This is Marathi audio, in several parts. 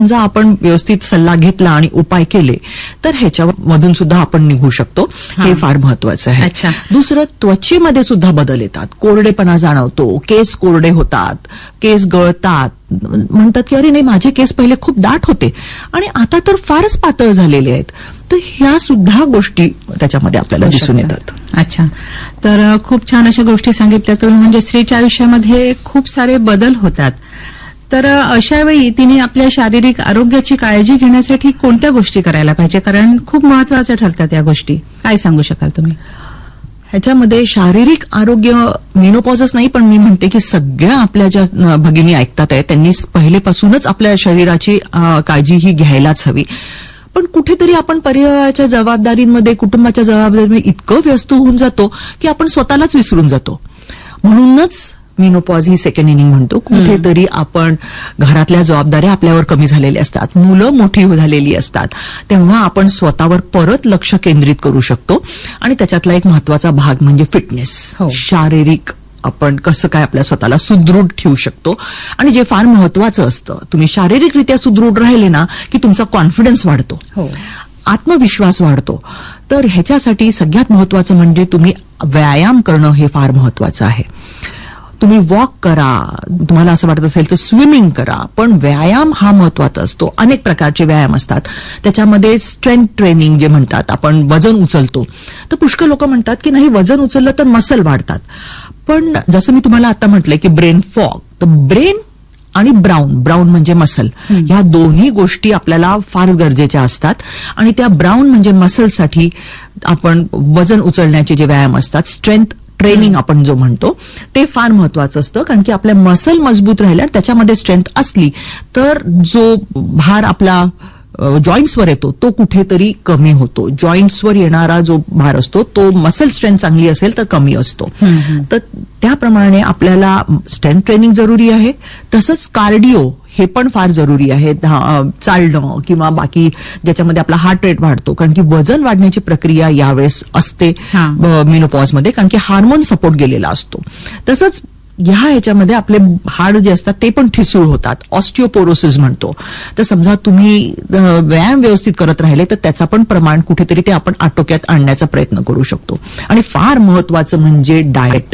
समजा आपण व्यवस्थित सल्ला घेतला आणि उपाय केले तर ह्याच्यामधून सुद्धा आपण निघू शकतो. हे फार महत्वाचं आहे. दुसरं, त्वचेमध्ये सुद्धा बदल येतात. कोरडेपणा जाणवतो, केस कोरडे होतात, केस गळतात. म्हणतात की अरे नाही, माझे केस पहिले खूप दाट होते आणि आता तर फारच पातळ झालेले आहेत. तर ह्या सुद्धा गोष्टी त्याच्यामध्ये आपल्याला दिसून येतात. अच्छा, तर खूप छान अशा गोष्टी सांगितल्या तुम्ही. म्हणजे स्त्रीच्या आयुष्यामध्ये खूप सारे बदल होतात. तर अशा वेळी तिने आपल्या शारीरिक आरोग्याची काळजी घेण्यासाठी कोणत्या गोष्टी करायला पाहिजे? कारण खूप महत्वाच्या ठरतात या गोष्टी. काय सांगू शकाल तुम्ही? ह्याच्यामध्ये शारीरिक आरोग्य मेनोपॉजच नाही, पण मी म्हणते की सगळ्या आपल्या ज्या भगिनी ऐकतात आहे त्यांनी पहिलेपासूनच आपल्या शरीराची काळजी ही घ्यायलाच हवी. पण कुठेतरी आपण परिवाराच्या जबाबदारीमध्ये, कुटुंबाच्या जबाबदारीमध्ये इतकं व्यस्त होऊन जातो की आपण स्वतःलाच विसरून जातो. म्हणूनच मेनोपॉज ही सेकंड इनिंग म्हणतो. कुठेतरी आपण घरातल्या जबाबदाऱ्या आपल्यावर कमी झालेल्या असतात, मुलं मोठी झालेली असतात, तेव्हा आपण स्वतःवर परत लक्ष केंद्रित करू शकतो. आणि त्याच्यातला एक महत्वाचा भाग म्हणजे फिटनेस. शारीरिक आपण कसं काय आपल्या स्वतःला सुदृढ ठेवू शकतो. आणि जे फार महत्वाचं असतं, तुम्ही शारीरिकरित्या सुदृढ राहिले ना की तुमचा कॉन्फिडन्स वाढतो, आत्मविश्वास वाढतो. तर ह्याच्यासाठी सगळ्यात महत्वाचं म्हणजे तुम्ही व्यायाम करणं हे फार महत्वाचं आहे. तुम्ही वॉक करा, तुम्हाला असं वाटत असेल तर स्विमिंग करा, पण व्यायाम हा महत्वाचा असतो. अनेक प्रकारचे व्यायाम असतात. त्याच्यामध्ये स्ट्रेंथ ट्रेनिंग जे म्हणतात, आपण वजन उचलतो, तर पुष्कळ लोक म्हणतात की नाही, वजन उचललं तर मसल वाढतात. पण जसं मी तुम्हाला आता म्हटलंय की ब्रेन फॉग, तर ब्रेन आणि ब्राउन म्हणजे मसल, ह्या दोन्ही गोष्टी आपल्याला फार गरजेच्या असतात. आणि त्या ब्राउन म्हणजे मसलसाठी आपण वजन उचलण्याचे जे व्यायाम असतात, स्ट्रेंथ ट्रेनिंग आपण जो म्हणतो, ते फार महत्वाचं असतं. कारण की आपल्या मसल मजबूत राहिल्या, त्याच्यामध्ये स्ट्रेंथ असली तर जो भार आपला जॉईंट्सवर येतो तो कुठेतरी कमी होतो. जॉईंट्सवर येणारा जो भार असतो तो मसल स्ट्रेंथ चांगली असेल तर कमी असतो. तर त्याप्रमाणे आपल्याला स्ट्रेंथ ट्रेनिंग जरुरी आहे. तसंच कार्डिओ हे पण फार जरुरी आहे. चालणं किंवा बाकी ज्याच्यामध्ये आपला हार्ट रेट वाढतो, कारण की वजन वाढण्याची प्रक्रिया यावेळेस असते मेनोपॉजमध्ये, कारण की हार्मोन सपोर्ट गेलेला असतो. तसंच ह्याच्यामध्ये आपले हाड जे असतात ते पण ठिसूळ होतात, ऑस्टिओपोरोसिस म्हणतो. तर समजा तुम्ही व्यायाम व्यवस्थित करत राहिले तर त्याचा पण प्रमाण कुठेतरी ते आपण आटोक्यात आणण्याचा प्रयत्न करू शकतो. आणि फार महत्वाचं म्हणजे डाएट,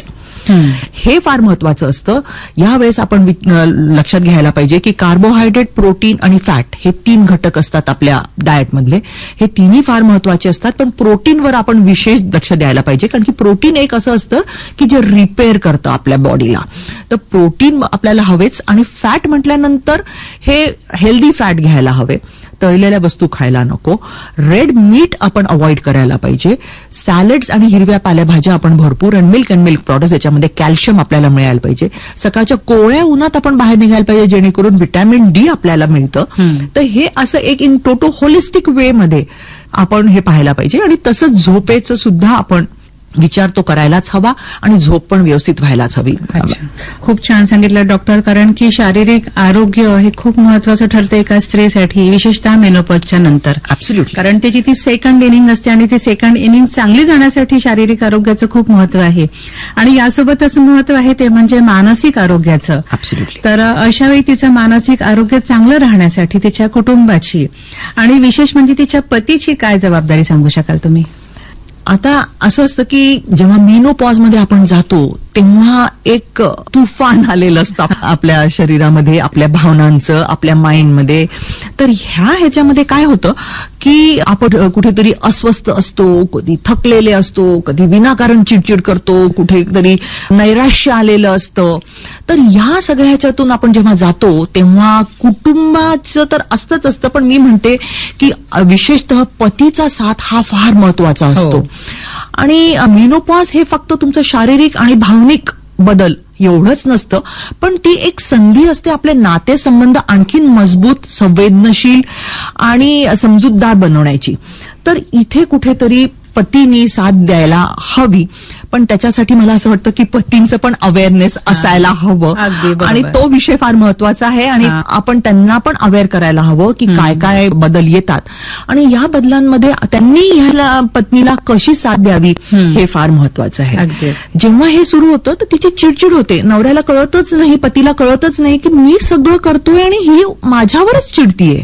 हे फार महत्वाचं असतं. यावेळेस आपण लक्षात घ्यायला पाहिजे की कार्बोहायड्रेट, प्रोटीन आणि फॅट हे 3 घटक असतात आपल्या डाएटमधले. हे तिन्ही फार महत्वाचे असतात, पण प्रोटीनवर आपण विशेष लक्ष द्यायला पाहिजे. कारण की प्रोटीन एक असं असतं की जे रिपेअर करतं आपल्या बॉडीला. तर प्रोटीन आपल्याला हवेच. आणि फॅट म्हटल्यानंतर हे हेल्दी फॅट घ्यायला हवे, तळलेल्या वस्तू खायला नको. रेड मीट आपण अवॉइड करायला पाहिजे. सॅलड्स आणि हिरव्या पालेभाज्या आपण भरपूर, आणि मिल्क अँड मिल्क प्रॉडक्ट्स याच्यामध्ये कॅल्शियम आपल्याला मिळायला पाहिजे. सकाळच्या कोवळ्या उन्हात आपण बाहेर निघायला पाहिजे, जेणेकरून व्हिटॅमिन डी आपल्याला मिळतं. तर हे असं एक इन टोटो होलिस्टिक वे मध्ये आपण हे पाहायला पाहिजे. आणि तसंच झोपेचं सुद्धा आपण विचार तो करायलाच हवा आणि झोप पण व्यवस्थित व्हायलाच हवी. खूप छान सांगितलं डॉक्टर. कारण की शारीरिक आरोग्य हे खूप महत्वाचं ठरतं एका स्त्रीसाठी, विशेषतः मेनोपॉजच्या नंतर. ऍब्सोल्युटली. कारण त्याची ती सेकंड इनिंग असते आणि ती सेकंड इनिंग चांगली जाण्यासाठी शारीरिक आरोग्याचं खूप महत्व आहे. आणि यासोबतच महत्व आहे ते म्हणजे मानसिक आरोग्याचं. ऍब्सोल्युटली. तर अशा वेळी तिचं मानसिक आरोग्य चांगलं राहण्यासाठी तिच्या कुटुंबाची आणि विशेष म्हणजे तिच्या पतीची काय जबाबदारी सांगू शकाल तुम्ही? आता असं असतं की जेव्हा मेनोपॉजमध्ये आपण जातो तेव्हा एक तुफान आलेलं असतं आपल्या शरीरामध्ये, आपल्या भावनांचं, आपल्या माइंडमध्ये. तर ह्याच्यामध्ये काय होतं की आपण कुठेतरी अस्वस्थ असतो, कधी थकलेले असतो, कधी विनाकारण चिडचिड करतो, कुठेतरी नैराश्य आलेलं असतं. तर ह्या सगळ्या ह्याच्यातून आपण जेव्हा जातो तेव्हा कुटुंबाचं तर असतं, पण मी म्हणते की विशेषतः पतीचा साथ हा फार महत्वाचा असतो. आणि मेनोपॉज हे फक्त तुमचं शारीरिक आणि भावनिक बदल एवढंच नसतं, पण ती एक संधी असते आपले नातेसंबंध आणखीन मजबूत, संवेदनशील आणि समजूतदार बनवण्याची. तर इथे कुठेतरी पतीनी साथ द्यायला हवी. पण त्याच्यासाठी मला असं वाटतं की पतींचं पण अवेअरनेस असायला हवं. आणि तो विषय फार महत्वाचा आहे. आणि आपण त्यांना पण अवेअर करायला हवं की काय काय बदल येतात आणि या बदलांमध्ये त्यांनी ह्याला पत्नीला कशी साथ द्यावी हे फार महत्वाचं आहे. जेव्हा हे सुरू होतं तर तिची चिडचिड होते, नवऱ्याला कळतच नाही, पतीला कळतच नाही की मी सगळं करतोय आणि ही माझ्यावरच चिडतीये.